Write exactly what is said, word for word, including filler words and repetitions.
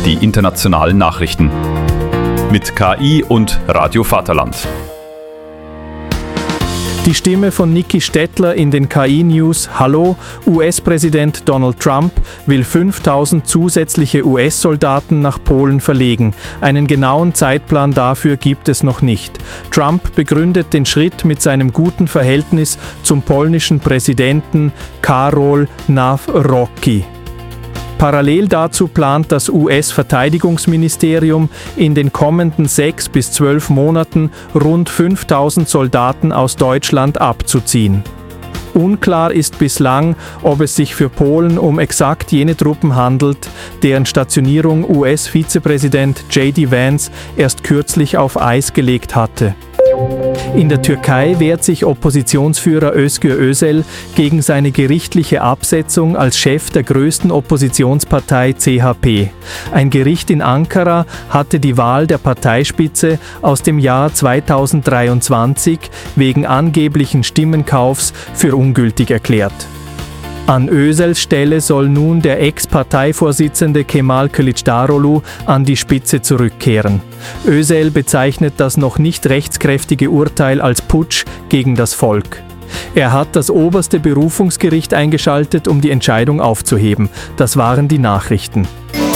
die internationalen Nachrichten. Mit K I und Radio Vaterland. Die Stimme von Niki Stettler in den K I-News. Hallo, U S-Präsident Donald Trump will fünftausend zusätzliche U S-Soldaten nach Polen verlegen. Einen genauen Zeitplan dafür gibt es noch nicht. Trump begründet den Schritt mit seinem guten Verhältnis zum polnischen Präsidenten Karol Nawrocki. Parallel dazu plant das U S-Verteidigungsministerium in den kommenden sechs bis zwölf Monaten rund fünftausend Soldaten aus Deutschland abzuziehen. Unklar ist bislang, ob es sich für Polen um exakt jene Truppen handelt, deren Stationierung U S-Vizepräsident J D Vance erst kürzlich auf Eis gelegt hatte. In der Türkei wehrt sich Oppositionsführer Özgür Özel gegen seine gerichtliche Absetzung als Chef der größten Oppositionspartei C H P. Ein Gericht in Ankara hatte die Wahl der Parteispitze aus dem Jahr zweitausenddreiundzwanzig wegen angeblichen Stimmenkaufs für ungültig erklärt. An Özels Stelle soll nun der Ex-Parteivorsitzende Kemal Kılıçdaroğlu an die Spitze zurückkehren. Özel bezeichnet das noch nicht rechtskräftige Urteil als Putsch gegen das Volk. Er hat das oberste Berufungsgericht eingeschaltet, um die Entscheidung aufzuheben. Das waren die Nachrichten.